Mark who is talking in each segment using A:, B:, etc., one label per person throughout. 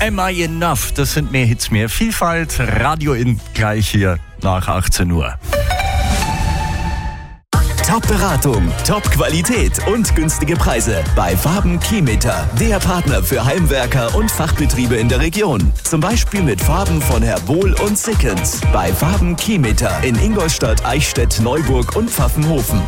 A: Am I Enough? Das sind mehr Hits, mehr Vielfalt. Radio in gleich hier nach 18 Uhr.
B: Top-Beratung, Top-Qualität und günstige Preise bei Farben Keymeter, der Partner für Heimwerker und Fachbetriebe in der Region. Zum Beispiel mit Farben von Herr Bohl und Sickens. Bei Farben Keymeter in Ingolstadt, Eichstätt, Neuburg und Pfaffenhofen.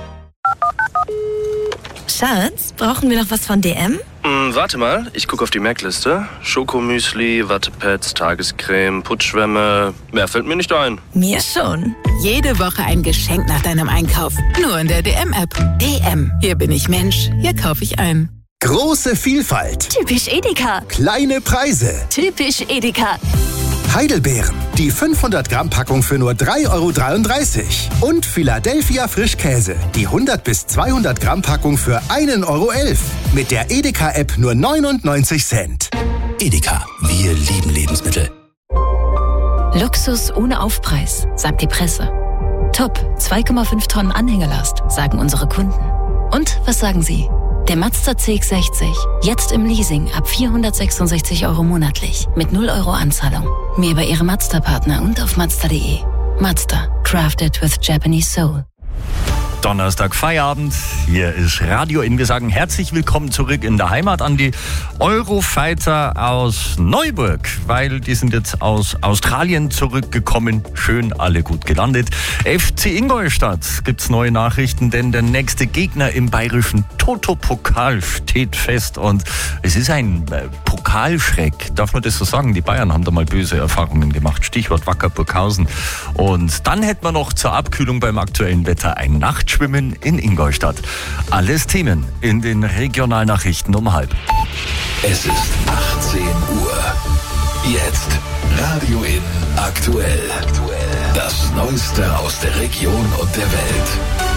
C: Schatz, brauchen wir noch was von DM?
D: Warte mal, ich gucke auf die Merkliste. Schokomüsli, Wattepads, Tagescreme, Putzschwämme. Mehr fällt mir nicht ein.
C: Mir schon.
E: Jede Woche ein Geschenk nach deinem Einkauf. Nur in der DM-App. DM. Hier bin ich Mensch. Hier kaufe ich ein.
F: Große Vielfalt.
C: Typisch Edeka.
F: Kleine Preise.
C: Typisch Edeka.
F: Heidelbeeren. Die 500 Gramm Packung für nur 3,33 €. Und Philadelphia Frischkäse. Die 100 bis 200 Gramm Packung für 1,11 €. Mit der Edeka-App nur 99 Cent.
B: Edeka, wir lieben Lebensmittel.
G: Luxus ohne Aufpreis, sagt die Presse. Top, 2,5 Tonnen Anhängelast, sagen unsere Kunden. Und was sagen Sie? Der Mazda CX-60, jetzt im Leasing ab 466 € monatlich, mit 0 € Anzahlung. Mehr bei Ihrem Mazda-Partner und auf Mazda.de. Mazda, crafted with Japanese soul.
A: Donnerstag Feierabend, hier ist Radio in. Wir sagen herzlich willkommen zurück in der Heimat an die Eurofighter aus Neuburg, weil die sind jetzt aus Australien zurückgekommen. Schön, alle gut gelandet. FC Ingolstadt gibt's neue Nachrichten, denn der nächste Gegner im bayerischen Toto-Pokal steht fest und es ist ein Pokalschreck. Darf man das so sagen? Die Bayern haben da mal böse Erfahrungen gemacht. Stichwort Wacker Burghausen. Und dann hätten wir noch zur Abkühlung beim aktuellen Wetter ein Nachtschwimmen in Ingolstadt. Alles Themen in den Regionalnachrichten um 12:30.
H: Es ist 18 Uhr. Jetzt Radio in aktuell. Das Neueste aus der Region und der Welt.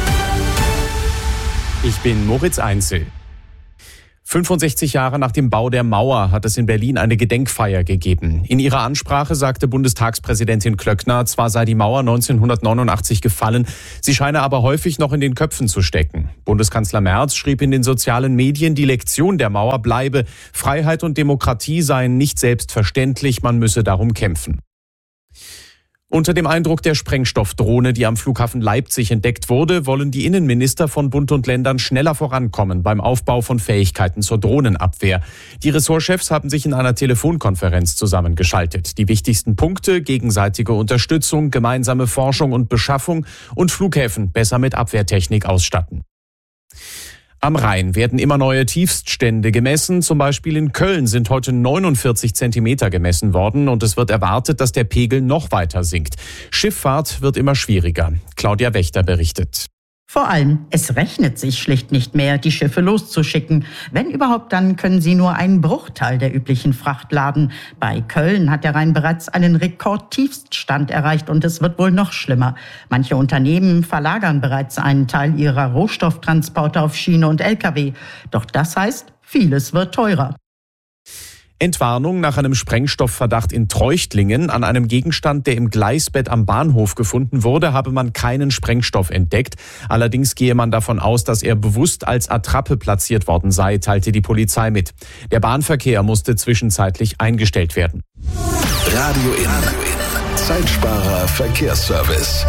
I: Ich bin Moritz Einzel. 65 Jahre nach dem Bau der Mauer hat es in Berlin eine Gedenkfeier gegeben. In ihrer Ansprache sagte Bundestagspräsidentin Klöckner, zwar sei die Mauer 1989 gefallen, sie scheine aber häufig noch in den Köpfen zu stecken. Bundeskanzler Merz schrieb in den sozialen Medien, die Lektion der Mauer bleibe, Freiheit und Demokratie seien nicht selbstverständlich, man müsse darum kämpfen. Unter dem Eindruck der Sprengstoffdrohne, die am Flughafen Leipzig entdeckt wurde, wollen die Innenminister von Bund und Ländern schneller vorankommen beim Aufbau von Fähigkeiten zur Drohnenabwehr. Die Ressortchefs haben sich in einer Telefonkonferenz zusammengeschaltet. Die wichtigsten Punkte: gegenseitige Unterstützung, gemeinsame Forschung und Beschaffung und Flughäfen besser mit Abwehrtechnik ausstatten. Am Rhein werden immer neue Tiefststände gemessen. Zum Beispiel in Köln sind heute 49 Zentimeter gemessen worden und es wird erwartet, dass der Pegel noch weiter sinkt. Schifffahrt wird immer schwieriger. Claudia Wächter berichtet.
J: Vor allem, es rechnet sich schlicht nicht mehr, die Schiffe loszuschicken. Wenn überhaupt, dann können sie nur einen Bruchteil der üblichen Fracht laden. Bei Köln hat der Rhein bereits einen Rekordtiefststand erreicht und es wird wohl noch schlimmer. Manche Unternehmen verlagern bereits einen Teil ihrer Rohstofftransporte auf Schiene und Lkw. Doch das heißt, vieles wird teurer.
I: Entwarnung nach einem Sprengstoffverdacht in Treuchtlingen. An einem Gegenstand, der im Gleisbett am Bahnhof gefunden wurde, habe man keinen Sprengstoff entdeckt. Allerdings gehe man davon aus, dass er bewusst als Attrappe platziert worden sei, teilte die Polizei mit. Der Bahnverkehr musste zwischenzeitlich eingestellt werden.
H: Radio in. Zeitsparer Verkehrsservice.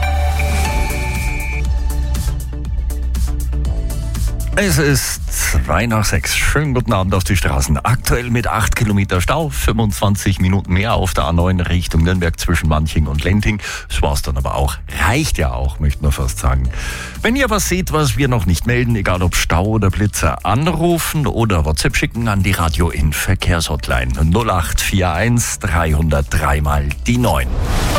A: Es ist 5:02. Schönen guten Abend auf die Straßen. Aktuell mit 8 Kilometer Stau, 25 Minuten mehr auf der A9 Richtung Nürnberg zwischen Manching und Lenting. Das war's dann aber auch. Reicht ja auch, möchte man fast sagen. Wenn ihr was seht, was wir noch nicht melden, egal ob Stau oder Blitzer, anrufen oder WhatsApp schicken an die Radio in Verkehrshotline 0841 303 mal die 9.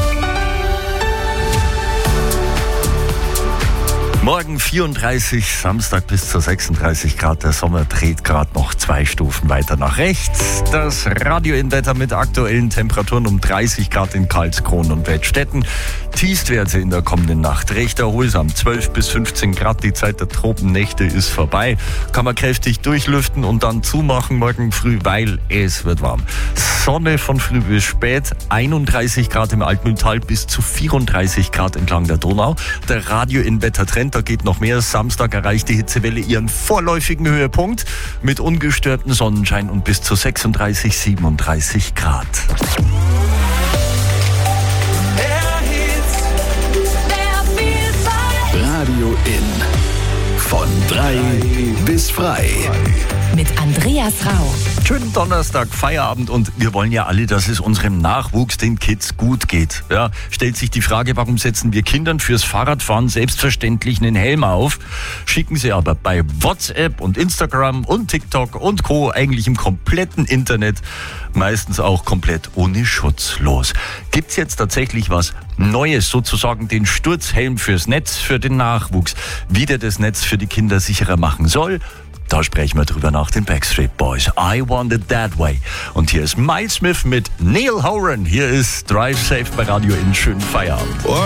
A: Morgen 34, Samstag bis zu 36 Grad. Der Sommer dreht gerade noch 2 Stufen weiter nach rechts. Das Radio in Wetter mit aktuellen Temperaturen um 30 Grad in Karlskron und Wettstetten. Tiefstwerte in der kommenden Nacht. Recht erholsam. 12 bis 15 Grad. Die Zeit der Tropennächte ist vorbei. Kann man kräftig durchlüften und dann zumachen morgen früh, weil es wird warm. Sonne von früh bis spät. 31 Grad im Altmühltal bis zu 34 Grad entlang der Donau. Der Radio-In-Wetter-Trend, da geht noch mehr. Samstag erreicht die Hitzewelle ihren vorläufigen Höhepunkt mit ungestörtem Sonnenschein und bis zu 36, 37 Grad.
H: Radio In. Von 3 bis frei.
G: Mit Andreas Rau.
A: Schönen Donnerstag, Feierabend, und wir wollen ja alle, dass es unserem Nachwuchs, den Kids, gut geht. Ja, stellt sich die Frage, warum setzen wir Kindern fürs Fahrradfahren selbstverständlich einen Helm auf, schicken sie aber bei WhatsApp und Instagram und TikTok und Co. eigentlich im kompletten Internet meistens auch komplett ohne Schutz los. Gibt's jetzt tatsächlich was Neues, sozusagen den Sturzhelm fürs Netz, für den Nachwuchs, wie der das Netz für die Kinder sicherer machen soll? Da sprechen wir drüber nach den Backstreet Boys. I Want It That Way. Und hier ist Miles Smith mit Neil Horan. Hier ist Drive Safe bei Radio In. Schönen Feierabend.